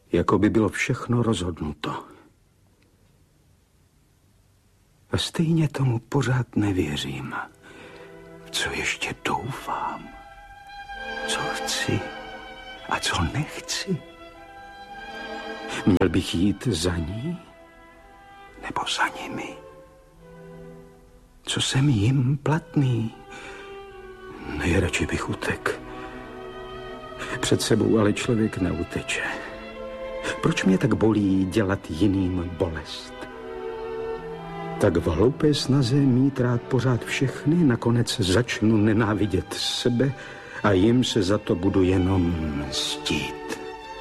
Jako by bylo všechno rozhodnuto. A stejně tomu pořád nevěřím. Co ještě doufám? Co chci a co nechci? Měl bych jít za ní? Nebo za nimi? Co jsem jim platný? Nejradši bych utek. Před sebou ale člověk neuteče. Proč mě tak bolí dělat jiným bolest? Tak v hloupé snaze mít rád pořád všechny nakonec začnu nenávidět sebe a jim se za to budu jenom mstít.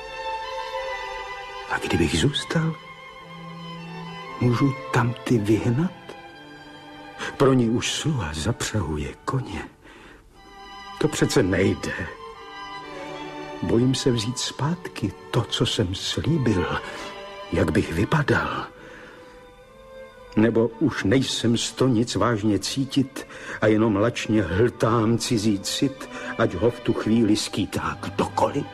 A kdybych zůstal, můžu tam ty vyhnat? Pro ní už sluha zapřahuje koně. To přece nejde. Bojím se vzít zpátky to, co jsem slíbil. Jak bych vypadal? Nebo už nejsem z to nic vážně cítit a jenom lačně hltám cizí cit, ať ho v tu chvíli skýtá kdokoliv?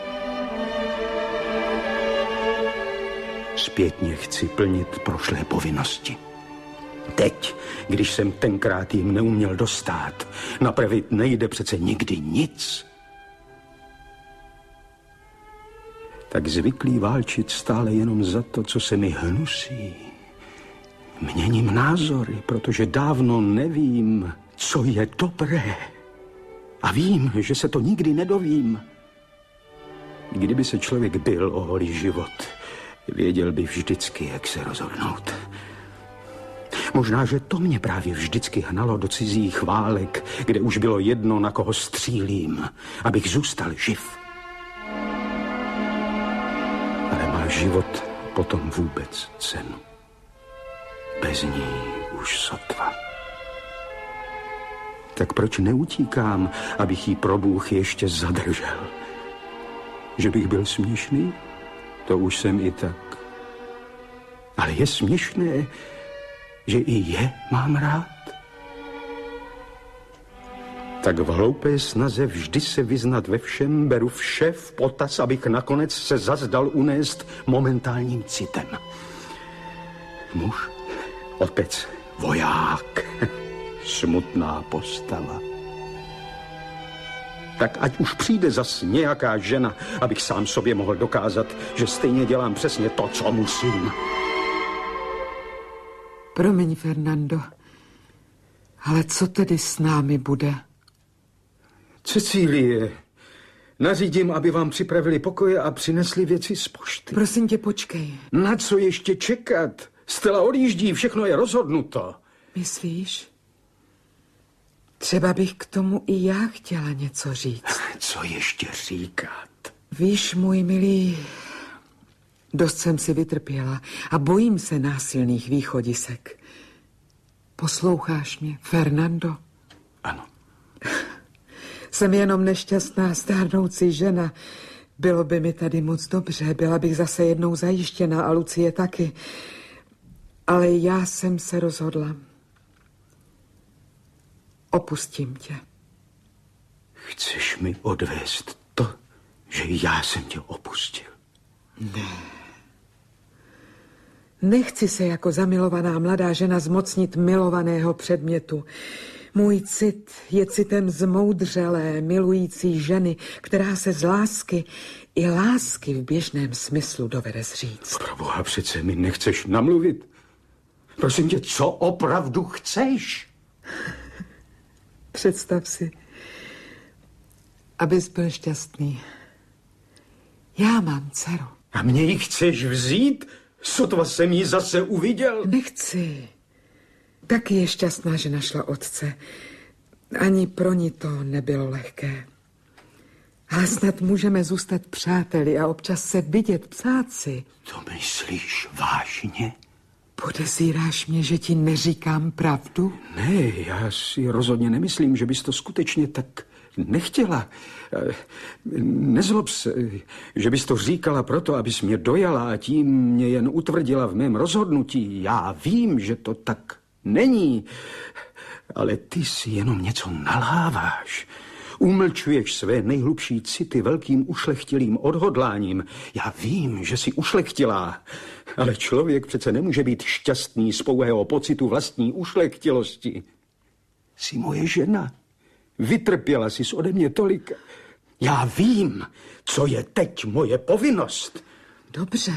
Zpětně chci plnit prošlé povinnosti. Teď, když jsem tenkrát jim neuměl dostát, napravit nejde přece nikdy nic. Tak zvyklý válčit stále jenom za to, co se mi hnusí. Měním názory, protože dávno nevím, co je dobré. A vím, že se to nikdy nedovím. Kdyby se člověk bil o holý život, věděl by vždycky, jak se rozhodnout. Možná, že to mě právě vždycky hnalo do cizích válek, kde už bylo jedno, na koho střílím, abych zůstal živ. Ale má život potom vůbec cenu? Bez ní už sotva. Tak proč neutíkám, abych jí pro Bůh ještě zadržel? Že bych byl směšný? To už jsem i tak. Ale je směšné, že i je mám rád? Tak v hloupé snaze vždy se vyznat ve všem beru vše v potaz, abych nakonec se zazdal unést momentálním citem. Muž, otec, voják, smutná postava. Tak ať už přijde zas nějaká žena, abych sám sobě mohl dokázat, že stejně dělám přesně to, co musím. Promiň, Fernando, ale co tedy s námi bude? Cecílie, nařídím, aby vám připravili pokoje a přinesli věci z pošty. Prosím tě, počkej. Na co ještě čekat? Stella odjíždí, všechno je rozhodnuto. Myslíš? Třeba bych k tomu i já chtěla něco říct. Co ještě říkat? Víš, můj milý, dost jsem si vytrpěla a bojím se násilných východisek. Posloucháš mě, Fernando? Ano. Jsem jenom nešťastná stárnoucí žena. Bylo by mi tady moc dobře, byla bych zase jednou zajištěná a Lucie taky. Ale já jsem se rozhodla. Opustím tě. Chceš mi odvést to, že já jsem tě opustil? Ne. Nechci se jako zamilovaná mladá žena zmocnit milovaného předmětu. Můj cit je citem zmoudřelé, milující ženy, která se z lásky i lásky v běžném smyslu dovede zříct. Proboha, přece mi nechceš namluvit. Prosím tě, co opravdu chceš? Představ si, abys byl šťastný. Já mám dceru. A mě ji chceš vzít? Sotva jsem ji zase uviděl. Nechci. Taky je šťastná, že našla otce. Ani pro ní to nebylo lehké. Ale snad můžeme zůstat přáteli a občas se vidět, psát si. To myslíš vážně? Podezíráš mě, že ti neříkám pravdu? Ne, já si rozhodně nemyslím, že bys to skutečně tak nechtěla. Nezlob se, že bys to říkala proto, abys mě dojala a tím mě jen utvrdila v mém rozhodnutí. Já vím, že to tak není, ale ty si jenom něco nalháváš. Umlčuješ své nejhlubší city velkým ušlechtilým odhodláním. Já vím, že jsi ušlechtilá, ale člověk přece nemůže být šťastný z pouhého pocitu vlastní ušlechtilosti. Jsi moje žena. Vytrpěla jsi ode mě tolik. Já vím, co je teď moje povinnost. Dobře.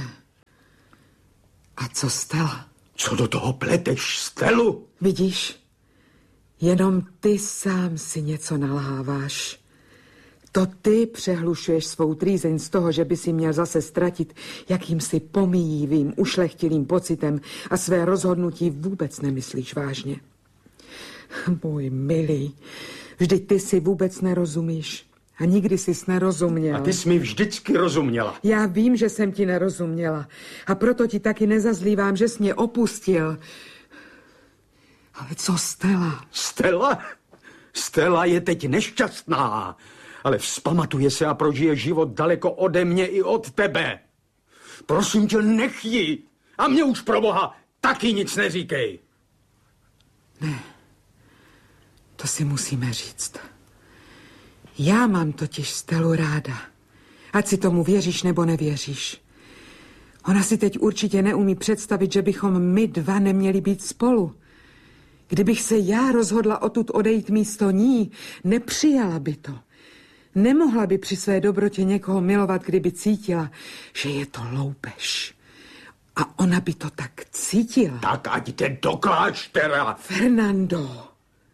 A co Stella? Co do toho pleteš, Stelu? Vidíš, jenom ty sám si něco nalháváš. To ty přehlušuješ svou trýzeň z toho, že by si měl zase ztratit jakýmsi pomíjivým, ušlechtilým pocitem a své rozhodnutí vůbec nemyslíš vážně. Můj milý, vždyť ty si vůbec nerozumíš. A nikdy jsi nerozuměl. A ty jsi mi vždycky rozuměla. Já vím, že jsem ti nerozuměla. A proto ti taky nezazlívám, že jsi mě opustil. Ale co Stella? Stella? Stella je teď nešťastná, ale vzpamatuje se a prožije život daleko ode mě i od tebe. Prosím tě, nech ji. A mě už pro Boha taky nic neříkej. Ne, to si musíme říct. Já mám totiž Stelu ráda. Ať si tomu věříš nebo nevěříš. Ona si teď určitě neumí představit, že bychom my dva neměli být spolu. Kdybych se já rozhodla odtud odejít místo ní, nepřijala by to. Nemohla by při své dobrotě někoho milovat, kdyby cítila, že je to loupež. A ona by to tak cítila. Tak ať jde do kláštera. Fernando,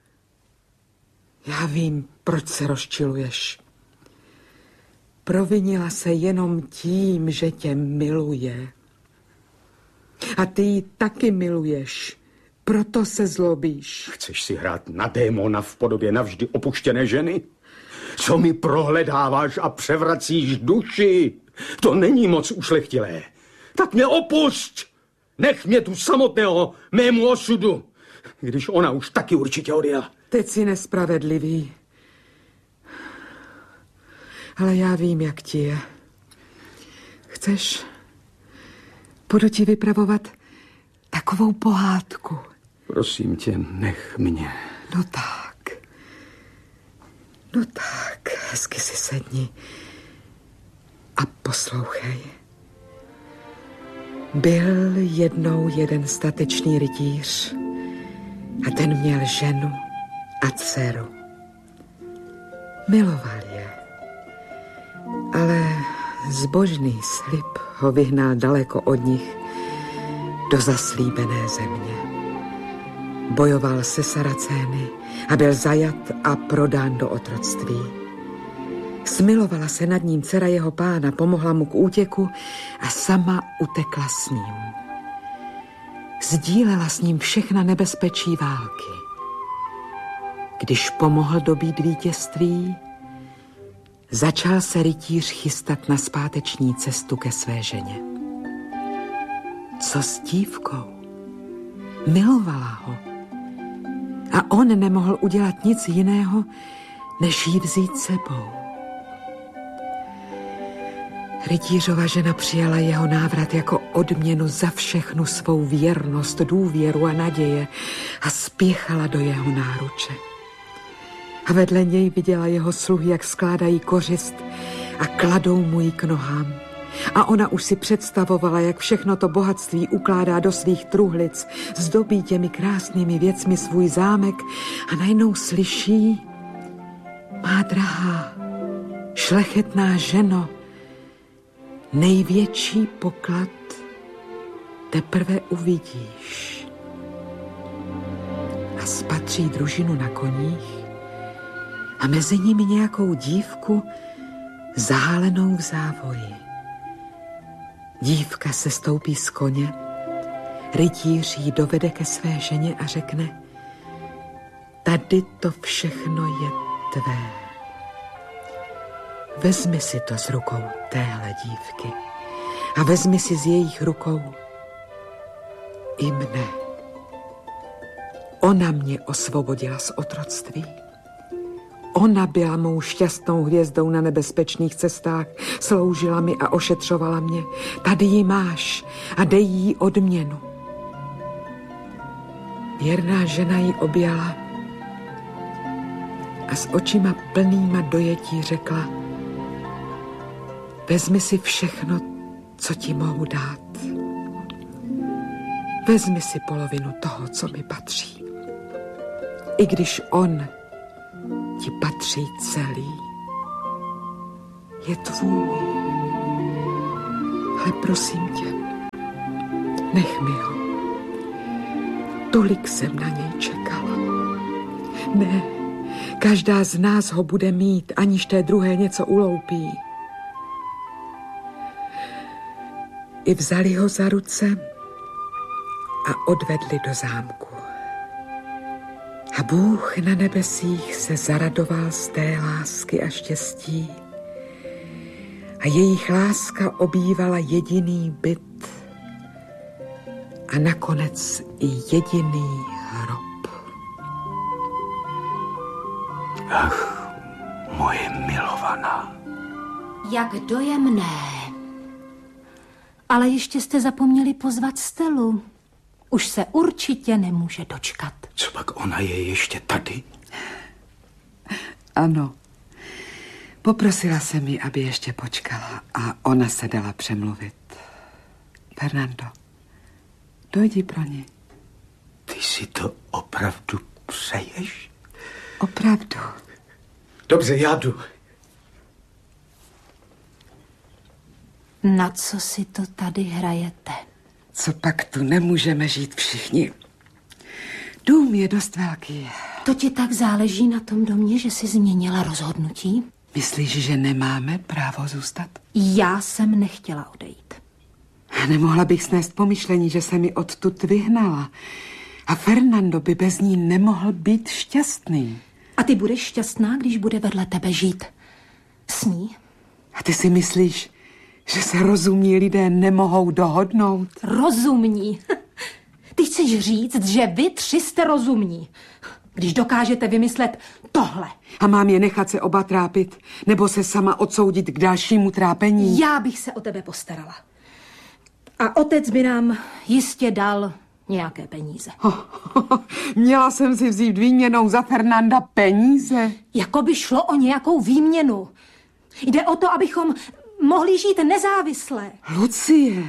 já vím, proč se rozčiluješ. Provinila se jenom tím, že tě miluje. A ty ji taky miluješ. Proto se zlobíš. Chceš si hrát na démona v podobě navždy opuštěné ženy? Co mi prohledáváš a převracíš duši? To není moc ušlechtilé. Tak mě opusť! Nech mě tu samotného mému osudu, když ona už taky určitě odjela. Teď jsi nespravedlivý. Ale já vím, jak ti je. Chceš? Budu ti vypravovat takovou pohádku. Prosím tě, nech mě. No tak, hezky si sedni a poslouchej. Byl jednou jeden statečný rytíř a ten měl ženu a dceru. Miloval je, ale zbožný slib ho vyhnal daleko od nich do zaslíbené země. Bojoval se Saracény a byl zajat a prodán do otroctví. Smilovala se nad ním dcera jeho pána, pomohla mu k útěku a sama utekla s ním. Sdílela s ním všechna nebezpečí války. Když pomohl dobít vítězství, začal se rytíř chystat na zpáteční cestu ke své ženě. Co s dívkou? Milovala ho. A on nemohl udělat nic jiného, než ji vzít sebou. Rytířova žena přijala jeho návrat jako odměnu za všechnu svou věrnost, důvěru a naděje a spěchala do jeho náruče. A vedle něj viděla jeho sluhy, jak skládají kořist a kladou mu ji k nohám. A ona už si představovala, jak všechno to bohatství ukládá do svých truhlic, zdobí těmi krásnými věcmi svůj zámek a najednou slyší: má drahá, šlechetná ženo, největší poklad teprve uvidíš. A spatří družinu na koních a mezi nimi nějakou dívku zahálenou v závoji. Dívka se stoupí z koně, rytíř jí dovede ke své ženě a řekne: tady to všechno je tvé. Vezmi si to z rukou téhle dívky a vezmi si z jejich rukou i mne. Ona mě osvobodila z otroctví. Ona byla mou šťastnou hvězdou na nebezpečných cestách, sloužila mi a ošetřovala mě. Tady ji máš a dej jí odměnu. Věrná žena ji objala a s očima plnýma dojetí řekla: vezmi si všechno, co ti mohu dát. Vezmi si polovinu toho, co mi patří. I když on ti patří celý. Je tvůj. Ale prosím tě, nech mi ho. Tolik jsem na něj čekala. Ne, každá z nás ho bude mít, aniž té druhé něco uloupí. I vzali ho za ruce a odvedli do zámku. A Bůh na nebesích se zaradoval z té lásky a štěstí. A jejich láska obývala jediný byt a nakonec i jediný hrob. Ach, moje milovaná. Jak dojemné. Ale ještě jste zapomněli pozvat Stelu. Už se určitě nemůže dočkat. Co pak ona je ještě tady? Ano. Poprosila jsem ji, aby ještě počkala a ona se dala přemluvit. Fernando, dojdi pro ní. Ty si to opravdu přeješ? Opravdu. Dobře, já jdu. Na co si to tady hrajete? Co pak tu nemůžeme žít všichni? Dům je dost velký. To ti tak záleží na tom domě, že jsi změnila rozhodnutí? Myslíš, že nemáme právo zůstat? Já jsem nechtěla odejít. Nemohla bych snést pomyšlení, že se mi odtud vyhnala. A Fernando by bez ní nemohl být šťastný. A ty budeš šťastná, když bude vedle tebe žít s ní? A ty si myslíš, že se rozumní lidé nemohou dohodnout? Rozumní? Ty chceš říct, že vy tři jste rozumní, když dokážete vymyslet tohle. A mám je nechat se oba trápit, nebo se sama odsoudit k dalšímu trápení? Já bych se o tebe postarala. A otec by nám jistě dal nějaké peníze. Měla jsem si vzít výměnou za Fernanda peníze? Jako by šlo o nějakou výměnu. Jde o to, abychom mohli žít nezávisle. Lucie,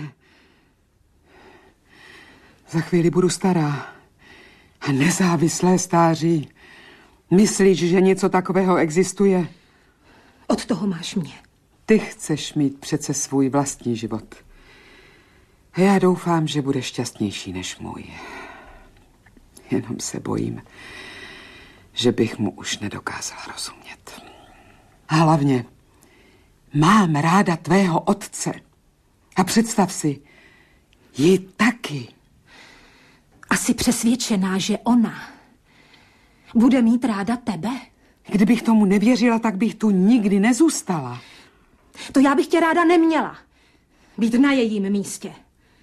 za chvíli budu stará a nezávislé stáří. Myslíš, že něco takového existuje? Od toho máš mě. Ty chceš mít přece svůj vlastní život. A já doufám, že budeš šťastnější než můj. Jenom se bojím, že bych mu už nedokázala rozumět. A hlavně, mám ráda tvého otce. A představ si, ji taky. A jsi přesvědčená, že ona bude mít ráda tebe? Kdybych tomu nevěřila, tak bych tu nikdy nezůstala. To já bych tě ráda neměla. Být na jejím místě.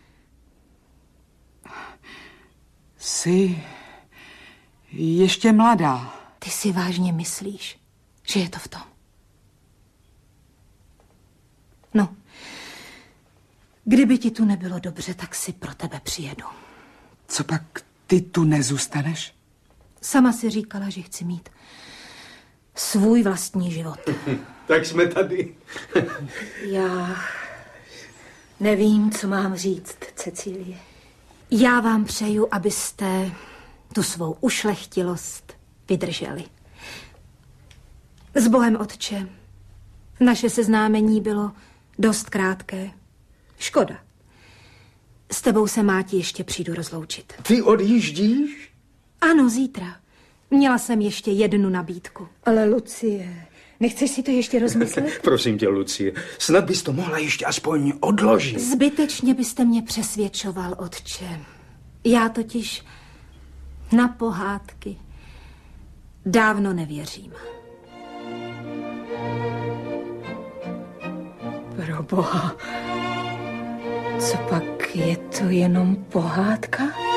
Jsi ještě mladá. Ty si vážně myslíš, že je to v tom? No, kdyby ti tu nebylo dobře, tak si pro tebe přijedu. Co pak ty tu nezůstaneš? Sama si říkala, že chci mít svůj vlastní život. Tak jsme tady. Já nevím, co mám říct, Cecílie. Já vám přeju, abyste tu svou ušlechtilost vydrželi. S Bohem, otče. Naše seznámení bylo dost krátké. Škoda. S tebou se, Máti, ještě přijdu rozloučit. Ty odjíždíš? Ano, zítra. Měla jsem ještě jednu nabídku. Ale Lucie, nechceš si to ještě rozmyslet? Prosím tě, Lucie, snad bys to mohla ještě aspoň odložit. Zbytečně byste mě přesvědčoval, otče. Já totiž na pohádky dávno nevěřím. Proboha, co pak je to jenom pohádka?